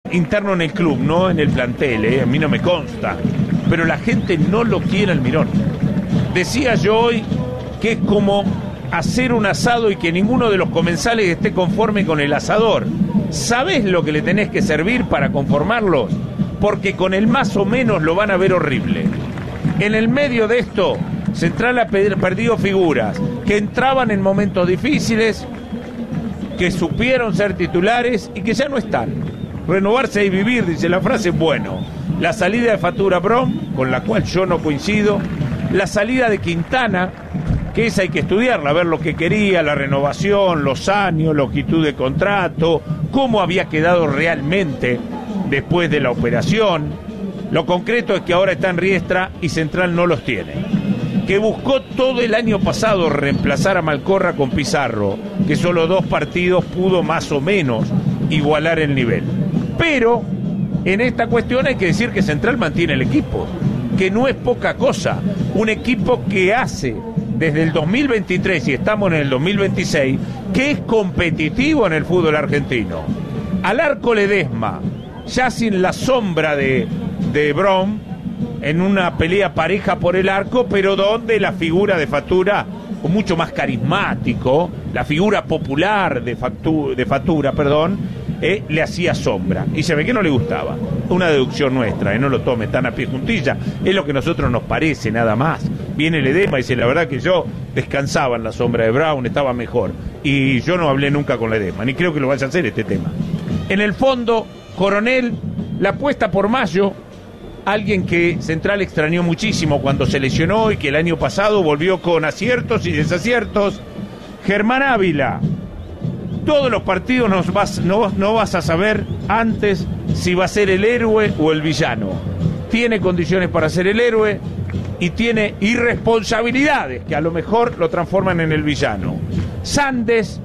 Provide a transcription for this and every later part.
interno en el club, no en el plantel, a mí no me consta, pero la gente no lo quiere Almirón. Decía yo hoy que es como hacer un asado y que ninguno de los comensales esté conforme con el asador. ¿Sabés lo que le tenés que servir para conformarlos? Porque con el más o menos lo van a ver horrible. En el medio de esto, Central ha perdido figuras que entraban en momentos difíciles, que supieron ser titulares y que ya no están. Renovarse y vivir, dice la frase. Bueno, la salida de Fatura Brom, con la cual yo no coincido, la salida de Quintana, que esa hay que estudiarla, ver lo que quería, la renovación, los años, longitud de contrato, cómo había quedado realmente después de la operación. Lo concreto es que ahora está en Riestra y Central no los tiene. Que buscó todo el año pasado reemplazar a Malcorra con Pizarro, que solo 2 partidos pudo más o menos igualar el nivel. Pero en esta cuestión hay que decir que Central mantiene el equipo, que no es poca cosa. Un equipo que hace desde el 2023, y estamos en el 2026, que es competitivo en el fútbol argentino. Al arco Ledesma, ya sin la sombra de Brom, en una pelea pareja por el arco, pero donde la figura de Fatura, mucho más carismático, la figura popular de Fatura, le hacía sombra. Y se ve que no le gustaba. Una deducción nuestra, no lo tome tan a pie juntilla, es lo que a nosotros nos parece, nada más. Viene Ledesma y dice, la verdad que yo descansaba en la sombra de Brown, estaba mejor. Y yo no hablé nunca con Ledesma, ni creo que lo vaya a hacer este tema. En el fondo, Coronel, la apuesta por Mayo, alguien que Central extrañó muchísimo cuando se lesionó y que el año pasado volvió con aciertos y desaciertos. Germán Ávila, todos los partidos no vas a saber antes si va a ser el héroe o el villano. Tiene condiciones para ser el héroe y tiene irresponsabilidades que a lo mejor lo transforman en el villano. Sandes,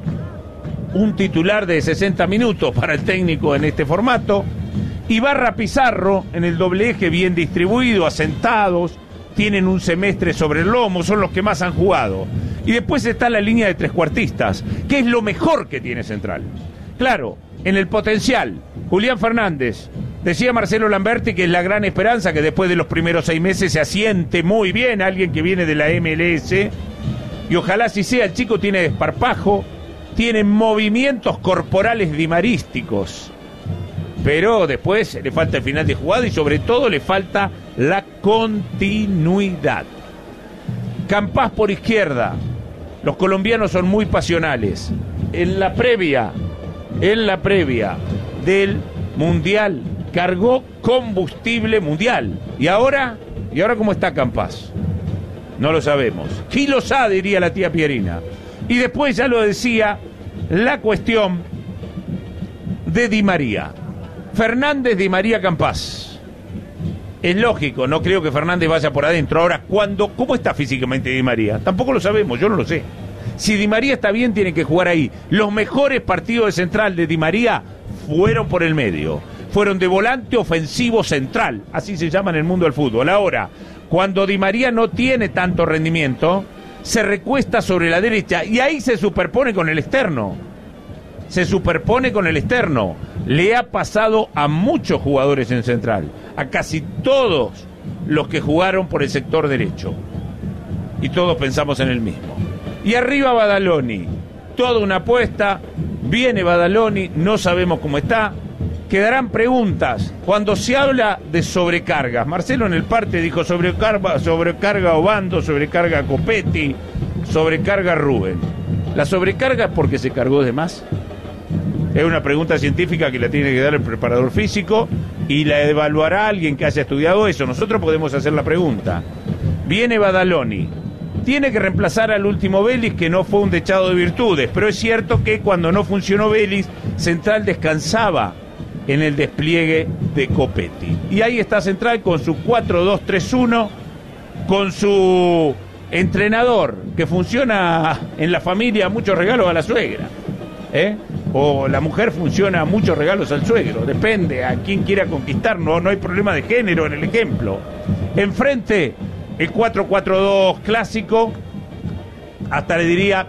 un titular de 60 minutos para el técnico en este formato. Ibarra, Pizarro en el doble eje, bien distribuido, asentados, tienen un semestre sobre el lomo, son los que más han jugado. Y después está la línea de trecuartistas, que es lo mejor que tiene Central. Claro, en el potencial, Julián Fernández, decía Marcelo Lamberti que es la gran esperanza que después de los primeros 6 meses se asiente muy bien, alguien que viene de la MLS, y ojalá así sea. El chico tiene desparpajo, tiene movimientos corporales dimarísticos, pero después le falta el final de jugada y sobre todo le falta la continuidad. Campás por izquierda. Los colombianos son muy pasionales. En la previa del Mundial cargó combustible mundial. ¿Y ahora cómo está Campás? No lo sabemos. ¿Quién lo sabe?, diría la tía Pierina. Y después ya lo decía, la cuestión de Di María. Fernández, Di María, Campás. Es lógico, no creo que Fernández vaya por adentro. Ahora, ¿cómo está físicamente Di María? Tampoco lo sabemos, yo no lo sé. Si Di María está bien, tiene que jugar ahí. Los mejores partidos de Central de Di María fueron por el medio. Fueron de volante ofensivo central, así se llama en el mundo del fútbol. Ahora, cuando Di María no tiene tanto rendimiento, se recuesta sobre la derecha y ahí se superpone con el externo. Le ha pasado a muchos jugadores en Central, a casi todos los que jugaron por el sector derecho. Y todos pensamos en el mismo. Y arriba Badaloni, toda una apuesta, viene Badaloni, no sabemos cómo está. Quedarán preguntas cuando se habla de sobrecargas. Marcelo en el parte dijo sobrecarga Obando, sobrecarga Copetti, sobrecarga Rubén. ¿La sobrecarga es porque se cargó de más? Es una pregunta científica que la tiene que dar el preparador físico y la evaluará alguien que haya estudiado eso. Nosotros podemos hacer la pregunta. Viene Badaloni, tiene que reemplazar al último Vélez, que no fue un dechado de virtudes, pero es cierto que cuando no funcionó Vélez, Central descansaba en el despliegue de Copetti. Y ahí está Central con su 4-2-3-1, con su entrenador, que funciona en la familia, muchos regalos a la suegra, o la mujer funciona muchos regalos al suegro, depende a quién quiera conquistar, no hay problema de género en el ejemplo. Enfrente, el 4-4-2 clásico, hasta le diría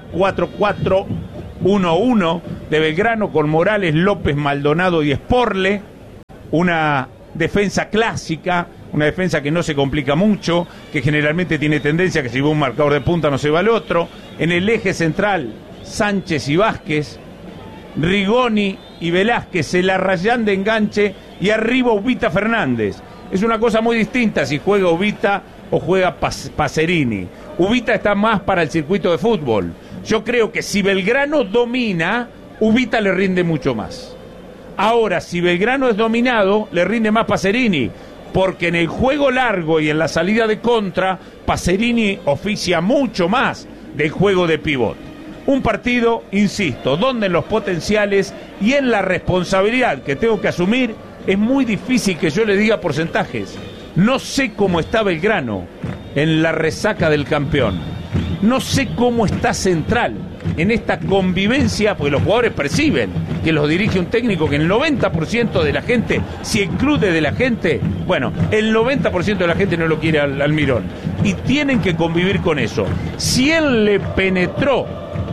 4-4-1-1 de Belgrano, con Morales, López, Maldonado y Sporle. una defensa clásica, una defensa que no se complica mucho, que generalmente tiene tendencia que si va un marcador de punta no se va al otro. En el eje central, Sánchez y Vázquez, Rigoni y Velázquez, el Arrayán de enganche, y arriba Ubita Fernández. Es una cosa muy distinta si juega Ubita o juega Pacerini. Ubita está más para el circuito de fútbol. Yo creo que si Belgrano domina, Ubita le rinde mucho más. Ahora, si Belgrano es dominado, le rinde más Pacerini, porque en el juego largo y en la salida de contra, Pacerini oficia mucho más del juego de pivot. Un partido, insisto, donde en los potenciales y en la responsabilidad que tengo que asumir, es muy difícil que yo le diga porcentajes. No sé cómo está Belgrano en la resaca del campeón. No sé cómo está Central en esta convivencia, porque los jugadores perciben que los dirige un técnico que el 90% de la gente, si incluye de la gente, bueno, el 90% de la gente no lo quiere al Almirón. Y tienen que convivir con eso. Si él le penetró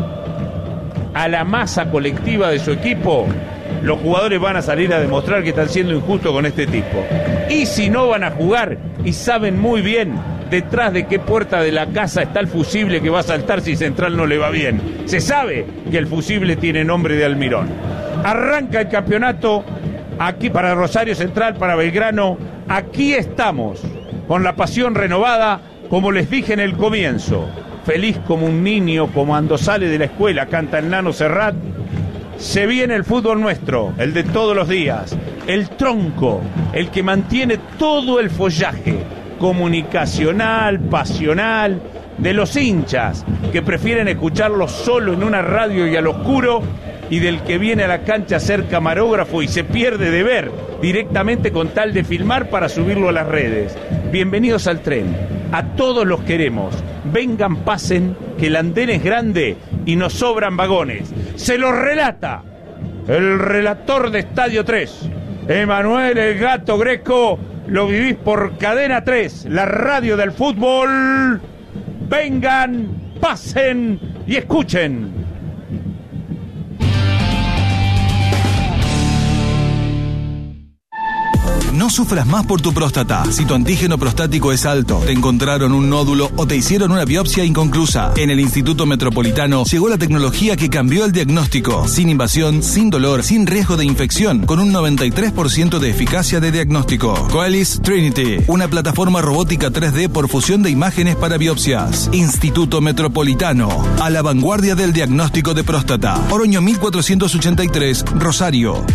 a la masa colectiva de su equipo, los jugadores van a salir a demostrar que están siendo injustos con este tipo. Y si no, van a jugar y saben muy bien detrás de qué puerta de la casa está el fusible que va a saltar si Central no le va bien. Se sabe que el fusible tiene nombre de Almirón. Arranca el campeonato aquí para Rosario Central, para Belgrano. Aquí estamos con la pasión renovada, como les dije en el comienzo. Feliz como un niño, como cuando sale de la escuela, canta el Nano Serrat. Se viene el fútbol nuestro, el de todos los días, el tronco, el que mantiene todo el follaje comunicacional, pasional, de los hinchas que prefieren escucharlo solo en una radio y al oscuro, y del que viene a la cancha a ser camarógrafo y se pierde de ver directamente con tal de filmar para subirlo a las redes. Bienvenidos al tren, a todos los queremos, vengan, pasen, que el andén es grande y nos sobran vagones. Se lo relata el relator de Estadio 3, Emanuel el Gato Greco. Lo vivís por Cadena 3, la radio del fútbol. Vengan, pasen y escuchen. No sufras más por tu próstata. Si tu antígeno prostático es alto, te encontraron un nódulo o te hicieron una biopsia inconclusa. En el Instituto Metropolitano llegó la tecnología que cambió el diagnóstico. Sin invasión, sin dolor, sin riesgo de infección, con un 93% de eficacia de diagnóstico. Coelis Trinity, una plataforma robótica 3D por fusión de imágenes para biopsias. Instituto Metropolitano, a la vanguardia del diagnóstico de próstata. Oroño 1483, Rosario.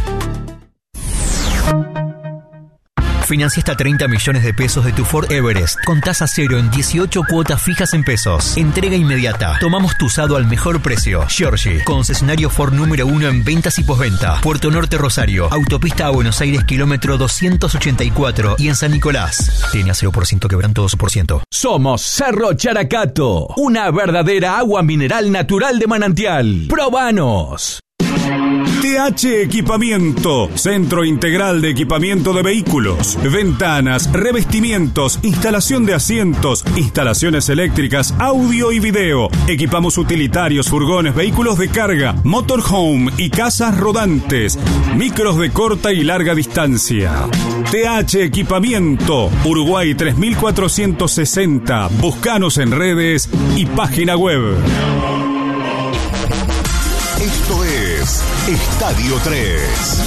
Financia hasta 30 millones de pesos de tu Ford Everest con tasa cero en 18 cuotas fijas en pesos. Entrega inmediata. Tomamos tu usado al mejor precio. Giorgi, concesionario Ford número 1 en ventas y postventa. Puerto Norte Rosario, autopista a Buenos Aires, kilómetro 284 y en San Nicolás. Tenía 0% quebranto 2%. Somos Cerro Characato, una verdadera agua mineral natural de manantial. ¡Probanos! TH Equipamiento, Centro Integral de Equipamiento de Vehículos, ventanas, revestimientos, instalación de asientos, instalaciones eléctricas, audio y video. Equipamos utilitarios, furgones, vehículos de carga, motorhome y casas rodantes, micros de corta y larga distancia. TH Equipamiento, Uruguay 3460. Búscanos en redes y página web. Esto es Estadio 3.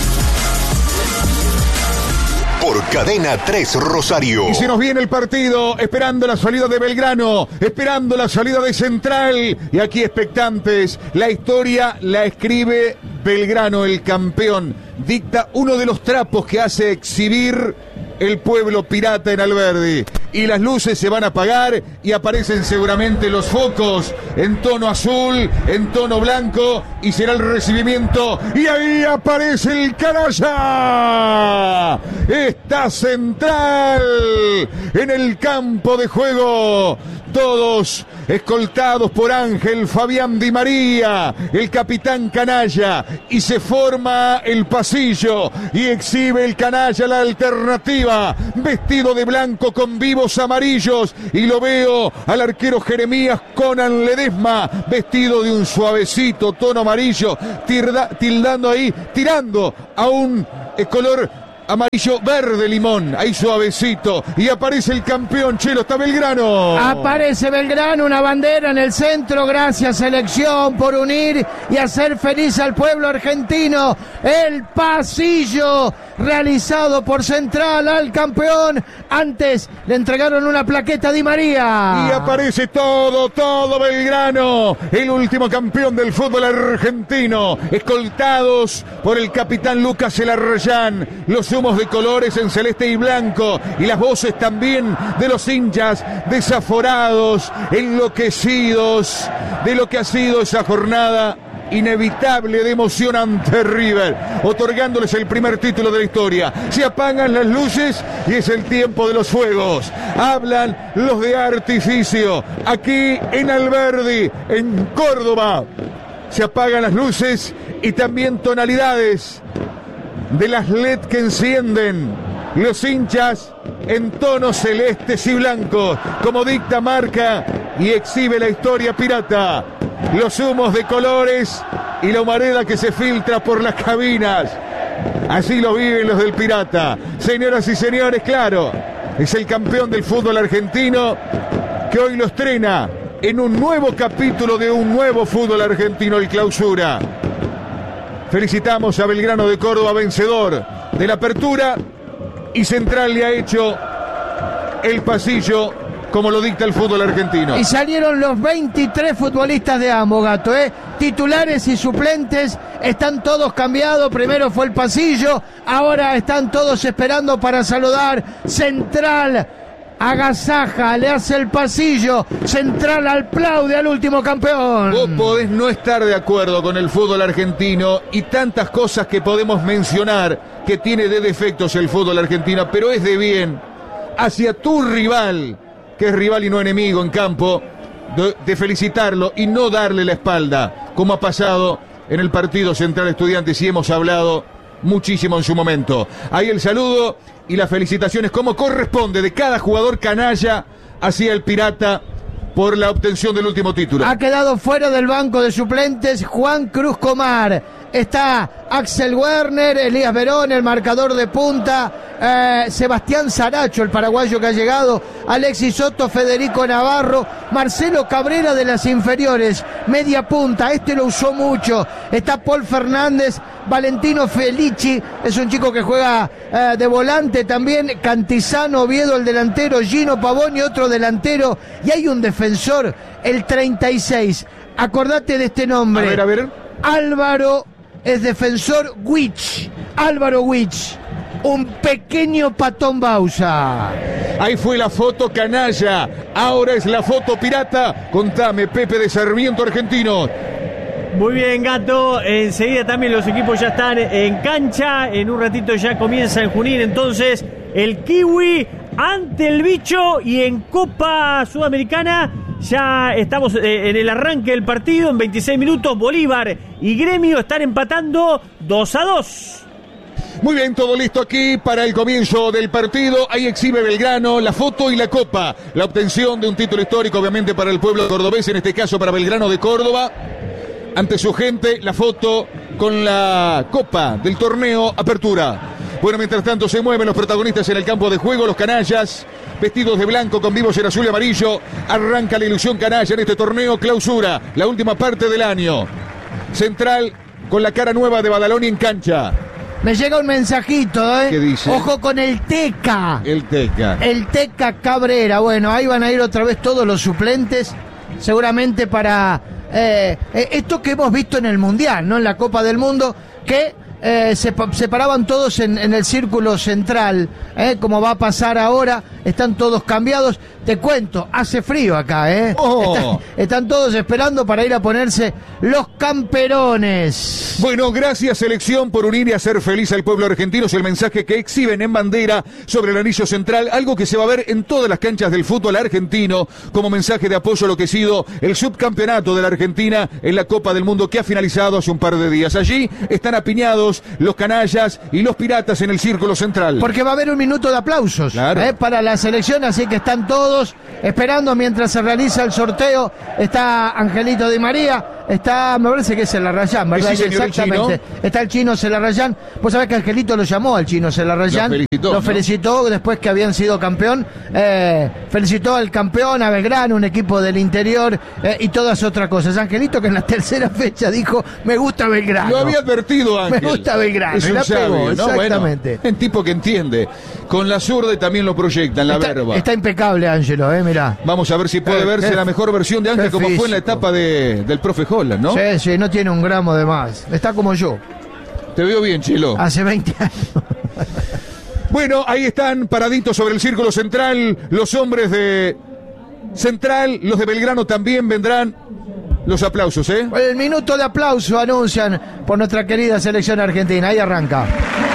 Por Cadena 3 Rosario. Y se nos viene el partido, esperando la salida de Belgrano, esperando la salida de Central. Y aquí expectantes, la historia la escribe Belgrano, el campeón. Dicta uno de los trapos que hace exhibir el pueblo pirata en Alberdi. Y las luces se van a apagar y aparecen seguramente los focos en tono azul, en tono blanco, y será el recibimiento. Y ahí aparece el canalla. Está Central en el campo de juego. Todos escoltados por Ángel Fabián Di María, el capitán canalla, y se forma el pasillo y exhibe el canalla la alternativa, vestido de blanco con vivos amarillos, y lo veo al arquero Jeremías Conan Ledesma, vestido de un suavecito tono amarillo, tirando ahí, tirando a un color amarillo, verde, limón, ahí suavecito, y aparece el campeón, Chelo, está Belgrano. Aparece Belgrano, una bandera en el centro, gracias selección por unir y hacer feliz al pueblo argentino. El pasillo realizado por Central al campeón, antes le entregaron una plaqueta a Di María. Y aparece todo Belgrano, el último campeón del fútbol argentino, escoltados por el capitán Lucas Elarrayán, los humos de colores en celeste y blanco, y las voces también de los hinchas desaforados, enloquecidos de lo que ha sido esa jornada inevitable de emoción ante River, otorgándoles el primer título de la historia. Se apagan las luces y es el tiempo de los fuegos. Hablan los de artificio. Aquí en Alberdi, en Córdoba, se apagan las luces y también tonalidades de las LED que encienden los hinchas en tonos celestes y blancos, como dicta, marca y exhibe la historia pirata. Los humos de colores y la humareda que se filtra por las cabinas. Así lo viven los del Pirata. Señoras y señores, claro, es el campeón del fútbol argentino que hoy lo estrena en un nuevo capítulo de un nuevo fútbol argentino, el Clausura. Felicitamos a Belgrano de Córdoba, vencedor de la apertura, y Central le ha hecho el pasillo como lo dicta el fútbol argentino. Y salieron los 23 futbolistas de ambos, Gato, titulares y suplentes, están todos cambiados. Primero fue el pasillo, ahora están todos esperando para saludar. Central agasaja, le hace el pasillo, Central aplaude al último campeón. Vos podés no estar de acuerdo con el fútbol argentino y tantas cosas que podemos mencionar que tiene de defectos el fútbol argentino, pero es de bien hacia tu rival, que es rival y no enemigo en campo, de felicitarlo y no darle la espalda, como ha pasado en el partido Central Estudiantes y hemos hablado muchísimo en su momento. Ahí el saludo y las felicitaciones como corresponde de cada jugador canalla hacia el Pirata por la obtención del último título. Ha quedado fuera del banco de suplentes Juan Cruz Comar. Está Axel Werner, Elías Verón, el marcador de punta, Sebastián Saracho, el paraguayo que ha llegado, Alexis Soto, Federico Navarro, Marcelo Cabrera de las inferiores, media punta, este lo usó mucho. Está Paul Fernández, Valentino Felici, es un chico que juega de volante también, Cantizano, Oviedo el delantero, Gino Pavoni otro delantero, y hay un defensor, el 36, acordate de este nombre. A ver. Álvaro es defensor Álvaro Wich, un pequeño Patón Bausa. Ahí fue la foto canalla, ahora es la foto pirata. Contame, Pepe de Sarmiento Argentino. Muy bien, Gato, enseguida también los equipos ya están en cancha, en un ratito ya comienza en Junín, entonces el Kiwi ante el Bicho, y en Copa Sudamericana ya estamos en el arranque del partido, en 26 minutos Bolívar y Gremio están empatando 2-2. Muy bien, todo listo aquí para el comienzo del partido. Ahí exhibe Belgrano la foto y la copa, la obtención de un título histórico obviamente para el pueblo cordobés, en este caso para Belgrano de Córdoba. Ante su gente, la foto con la copa del torneo Apertura. Bueno, mientras tanto se mueven los protagonistas en el campo de juego, los canallas, vestidos de blanco con vivos en azul y amarillo. Arranca la ilusión canalla en este torneo Clausura, la última parte del año. Central con la cara nueva de Badaloni en cancha. Me llega un mensajito, ¿Qué dice? Ojo con el Teca. El Teca Cabrera. Bueno, ahí van a ir otra vez todos los suplentes, seguramente para esto que hemos visto en el Mundial, ¿no? En la Copa del Mundo, que se paraban todos en el círculo central, como va a pasar ahora, están todos cambiados. Te cuento, hace frío acá, están todos esperando para ir a ponerse los camperones. Bueno, gracias selección por unir y hacer feliz al pueblo argentino. Es el mensaje que exhiben en bandera sobre el anillo central, algo que se va a ver en todas las canchas del fútbol argentino como mensaje de apoyo a lo que ha sido el subcampeonato de la Argentina en la Copa del Mundo que ha finalizado hace un par de días. Allí están apiñados los canallas y los piratas en el círculo central. Porque va a haber un minuto de aplausos, claro, para la selección, así que están todos esperando mientras se realiza el sorteo. Está Angelito Di María, Está, me parece que es Celarrayán, ¿verdad? Sí, señor, exactamente. el chino. Está el chino Celarrayán. Vos sabés que Angelito lo llamó al chino Celarrayán. Lo felicitó después que habían sido campeón. Felicitó al campeón, a Belgrano, un equipo del interior y todas otras cosas. Angelito, que en la tercera fecha dijo, me gusta Belgrano. Lo había advertido, Ángel. Me gusta Belgrano. Es y un la sabio, pegó, ¿no? exactamente. Bueno, un tipo que entiende. Con la zurda y también lo proyecta en la verba. Está impecable, Ángelo, mirá. Vamos a ver si puede verse la mejor versión de Ángel, como fue en la etapa del profe Holland, ¿no? Sí, no tiene un gramo de más. Está como yo. Te veo bien, Chilo. Hace 20 años. Bueno, ahí están paraditos sobre el círculo central los hombres de Central, los de Belgrano también vendrán. Los aplausos, ¿eh? El minuto de aplauso anuncian por nuestra querida selección argentina. Ahí arranca.